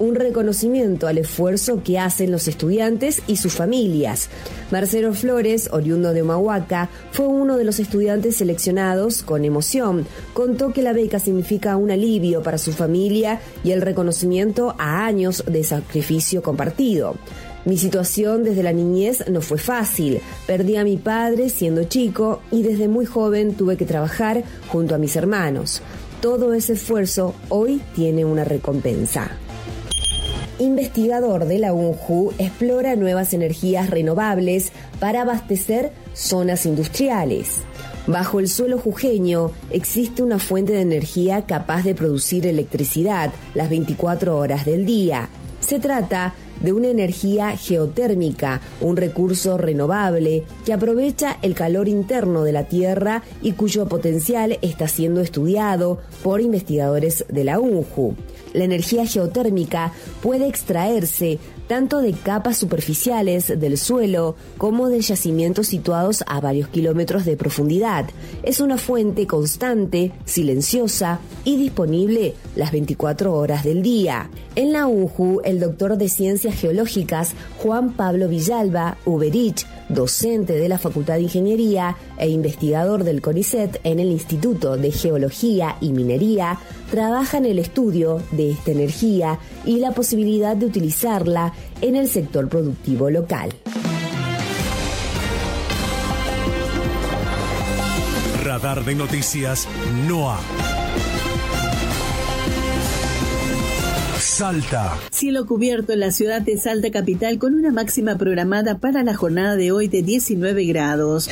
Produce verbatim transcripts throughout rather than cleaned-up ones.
un reconocimiento al esfuerzo que hacen los estudiantes y sus familias. Marcelo Flores, oriundo de Humahuaca, fue uno de los estudiantes seleccionados. Con emoción contó que la beca significa un alivio para su familia y el reconocimiento a años de sacrificio compartido. Mi situación desde la niñez no fue fácil. Perdí a mi padre siendo chico y desde muy joven tuve que trabajar junto a mis hermanos. Todo ese esfuerzo hoy tiene una recompensa. Investigador de la UNJU explora nuevas energías renovables para abastecer zonas industriales. Bajo el suelo jujeño existe una fuente de energía capaz de producir electricidad las veinticuatro horas del día. Se trata de una energía geotérmica, un recurso renovable que aprovecha el calor interno de la Tierra y cuyo potencial está siendo estudiado por investigadores de la UNJU. La energía geotérmica puede extraerse tanto de capas superficiales del suelo como de yacimientos situados a varios kilómetros de profundidad. Es una fuente constante, silenciosa y disponible las veinticuatro horas del día. En la UNJU, el doctor de Ciencias Geológicas Juan Pablo Villalba Uberich, docente de la Facultad de Ingeniería e investigador del CONICET en el Instituto de Geología y Minería, trabaja en el estudio de esta energía y la posibilidad de utilizarla en el sector productivo local. Radar de Noticias NOA. Salta. Cielo cubierto en la ciudad de Salta capital con una máxima programada para la jornada de hoy de diecinueve grados.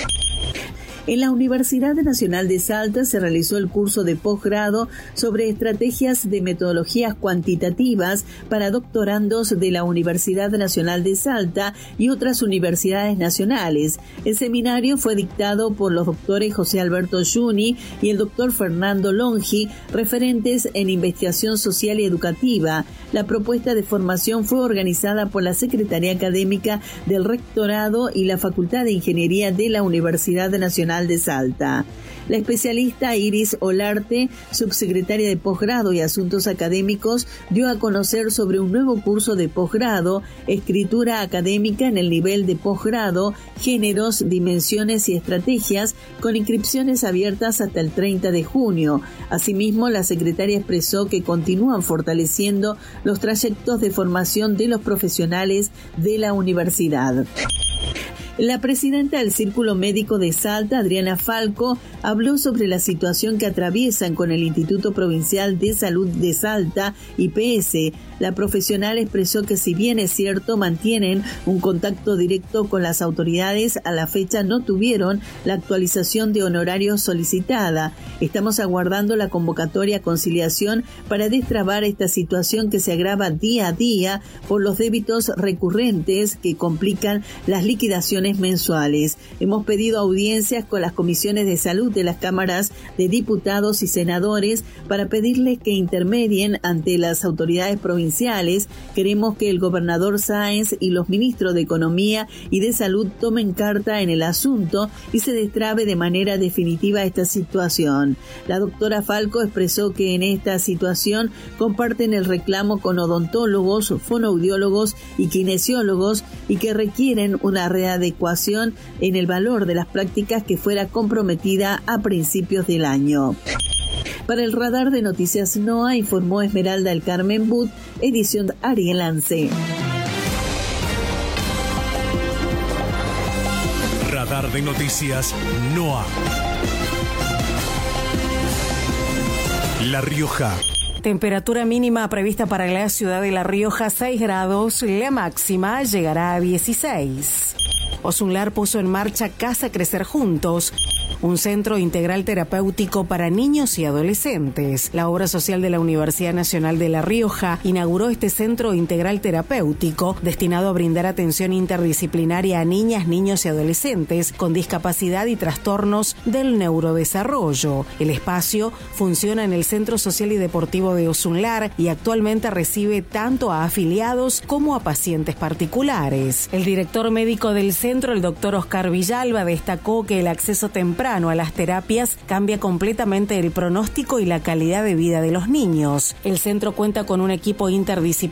En la Universidad Nacional de Salta se realizó el curso de posgrado sobre estrategias de metodologías cuantitativas para doctorandos de la Universidad Nacional de Salta y otras universidades nacionales. El seminario fue dictado por los doctores José Alberto Yuni y el doctor Fernando Longi, referentes en investigación social y educativa. La propuesta de formación fue organizada por la Secretaría Académica del Rectorado y la Facultad de Ingeniería de la Universidad Nacional de Salta. La especialista Iris Olarte, subsecretaria de Posgrado y Asuntos Académicos, dio a conocer sobre un nuevo curso de posgrado, escritura académica en el nivel de posgrado, géneros, dimensiones y estrategias, con inscripciones abiertas hasta el treinta de junio. Asimismo, la secretaria expresó que continúan fortaleciendo los trayectos de formación de los profesionales de la universidad. La presidenta del Círculo Médico de Salta, Adriana Falco, habló sobre la situación que atraviesan con el Instituto Provincial de Salud de Salta, I P S. La profesional expresó que si bien es cierto mantienen un contacto directo con las autoridades, a la fecha no tuvieron la actualización de honorarios solicitada. Estamos aguardando la convocatoria a conciliación para destrabar esta situación que se agrava día a día por los débitos recurrentes que complican las liquidaciones mensuales. Hemos pedido audiencias con las comisiones de salud de las cámaras de diputados y senadores para pedirles que intermedien ante las autoridades provinciales. Queremos que el gobernador Sáenz y los ministros de Economía y de Salud tomen carta en el asunto y se destrabe de manera definitiva esta situación. La doctora Falco expresó que en esta situación comparten el reclamo con odontólogos, fonoaudiólogos y kinesiólogos y que requieren una readecuación en el valor de las prácticas que fuera comprometida a principios del año. Para el Radar de Noticias NOA informó Esmeralda El Carmen But, edición Ariel Lance. Radar de Noticias NOA. La Rioja. Temperatura mínima prevista para la ciudad de La Rioja, seis grados, la máxima llegará a dieciséis. Osunlar puso en marcha Casa Crecer Juntos, un centro integral terapéutico para niños y adolescentes. La obra social de la Universidad Nacional de La Rioja inauguró este centro integral terapéutico destinado a brindar atención interdisciplinaria a niñas, niños y adolescentes con discapacidad y trastornos del neurodesarrollo. El espacio funciona en el Centro Social y Deportivo de Osunlar y actualmente recibe tanto a afiliados como a pacientes particulares. El director médico del centro, el doctor Oscar Villalba, destacó que el acceso temprano a las terapias cambia completamente el pronóstico y la calidad de vida de los niños. El centro cuenta con un equipo interdisciplinario